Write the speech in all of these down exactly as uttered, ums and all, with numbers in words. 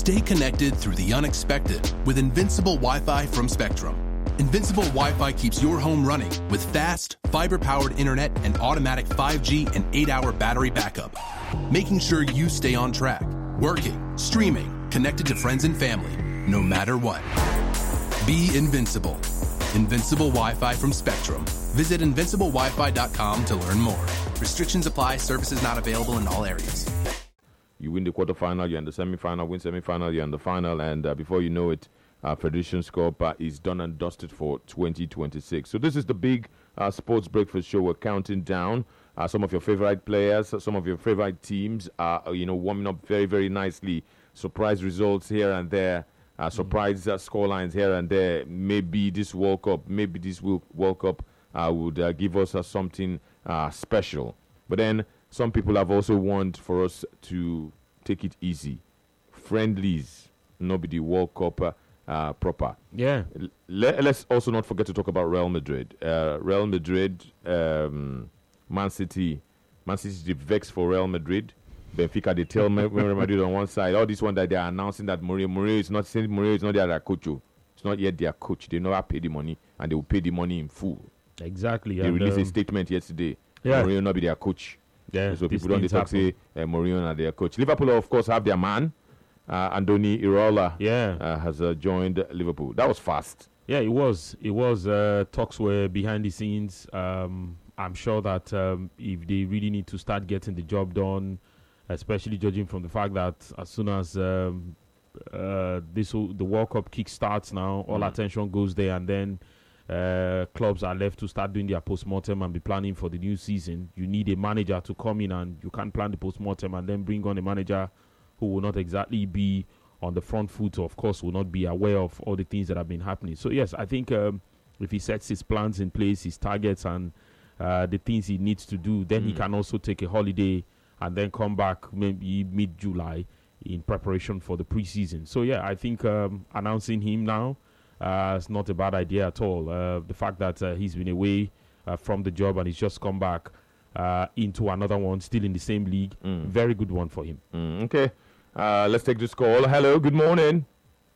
Stay connected through the unexpected with Invincible Wi-Fi from Spectrum. Invincible Wi-Fi keeps your home running with fast, fiber-powered internet and automatic five G and eight hour battery backup, making sure you stay on track, working, streaming, connected to friends and family, no matter what. Be invincible. Invincible Wi-Fi from Spectrum. Visit invincible wi fi dot com to learn more. Restrictions apply. Services not available in all areas. You win the quarterfinal, you're in the semi-final, win semi-final, you're in the final, and uh, before you know it, uh, Federation Cup uh, is done and dusted for twenty twenty-six. So this is the big uh, sports breakfast show. We're counting down. Uh, some of your favorite players, some of your favorite teams are, you know, warming up very, very nicely. Surprise results here and there. Uh, surprise uh, scorelines here and there. Maybe this World Cup, maybe this World Cup uh, would uh, give us uh, something uh, special. But then some people have also warned for us to take it easy. Friendlies, not be the World Cup uh, uh, proper. Yeah. L- let's also not forget to talk about Real Madrid. Uh, Real Madrid, um, Man City. Man City is the vex for Real Madrid. Benfica, they tell me Real Madrid on one side. All this one that they are announcing that Mourinho, Mourinho is not saying Mourinho is not their coach. It's not yet their coach. They never pay the money, and they will pay the money in full. Exactly. They and, released um, a statement yesterday. Yeah. Mourinho not be their coach. Yeah. So people don't talk say uh, Mourinho not their coach. Liverpool, of course, have their man. Uh, Andoni Iraola yeah. uh, has uh, joined Liverpool. That was fast. Yeah, it was. It was. Uh, talks were behind the scenes. Um, I'm sure that um, if they really need to start getting the job done, especially judging from the fact that as soon as um, uh, this whole, the World Cup kick starts now, all mm. attention goes there, and then uh, clubs are left to start doing their post-mortem and be planning for the new season. You need a manager to come in, and you can't plan the post-mortem and then bring on a manager who will not exactly be on the front foot, or of course will not be aware of all the things that have been happening. So yes, I think um, if he sets his plans in place, his targets and uh, the things he needs to do, then mm. he can also take a holiday and then come back maybe mid-July in preparation for the preseason. So yeah, I think um, announcing him now uh, is not a bad idea at all. Uh, the fact that uh, he's been away uh, from the job and he's just come back uh, into another one, still in the same league, mm. very good one for him. Mm, okay, uh, let's take this call. Hello, good morning.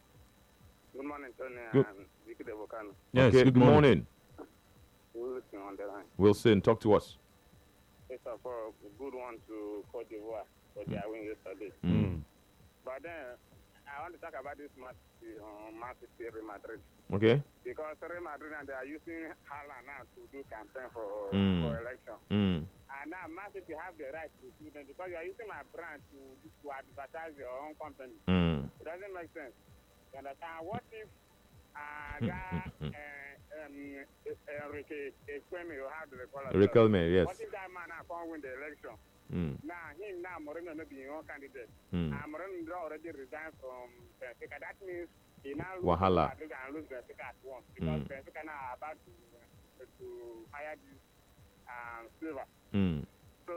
Good morning, Tony. Good. I'm Yes, okay, good, good morning. morning. Wilson on the line. Wilson, talk to us. It's a for a good one to Cote d'Ivoire for their win yesterday. Mm. But then I want to talk about this match on uh, Man City Real Madrid. Okay. Because Real Madrid and they are using Haaland now to do campaign for Mm. for election. Mm. And now Man City have the right to do them because you are using my brand to to advertise your own company. Mm. It doesn't make sense. You understand? What if uh, that uh, um, Enrique Ekweme, you have the call Riquelme, yes. What if that man now can't win the election? Mm. Now, him now, Moreno not being your candidate. Mm. And Moreno already resigned from Benfica. That means he now lose Wahala. Madrid and lose Benfica at once. Because Mm. Benfica now are about to, uh, to hire this um, Silva. Mm. So,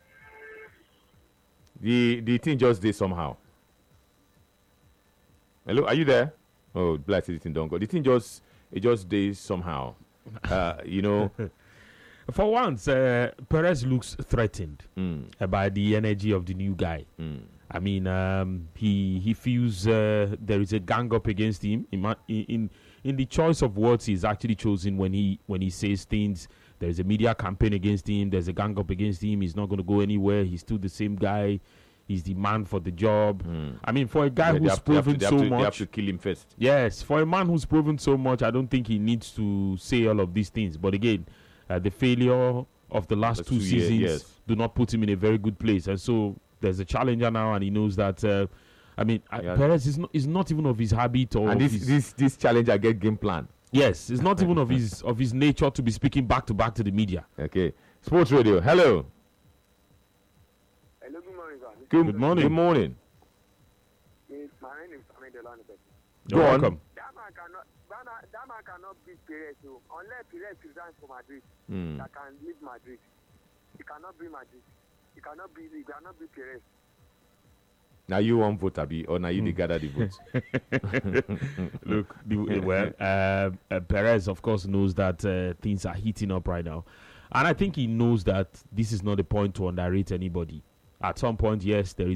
The the thing just did somehow. Hello, are you there? Oh, black the thing don't go. The thing just it just did somehow. Uh, you know. For once, uh, Perez looks threatened Mm. uh, by the energy of the new guy. Mm. I mean, um, he he feels uh, there is a gang up against him in, ma- in in in the choice of words he's actually chosen when he when he says things. There is a media campaign against him. There's a gang up against him. He's not going to go anywhere. He's still the same guy. He's the man for the job. Mm. I mean, for a guy Yeah, they who's have to- they have proven to- they have so to- They have much, to kill him first. yes, for a man who's proven so much, I don't think he needs to say all of these things. But again, uh, the failure of the last That's two two years, seasons yes. do not put him in a very good place. And so there's a challenger now, and he knows that. Uh, I mean, uh, Yeah. Perez is not, is not even of his habit or And of this his, this this challenger get game plan. yes, it's not even of his of his nature to be speaking back to back to the media. Okay. Sports Radio. Hello. hello, good morning, sir. Good, Good morning. Good morning. My name is Samuel Delano. Go You're on. welcome. That man cannot, that man, that man cannot beat Perez. So unless Perez resigns for Madrid, Mm. that can leave Madrid. He cannot be Madrid. He cannot be. He cannot be Perez. Now you want vote, Abi, or now you mm. gather the votes. Look, the, well, uh, uh, Perez, of course, knows that uh, things are heating up right now. And I think he knows that this is not the point to underrate anybody. At some point, yes, there is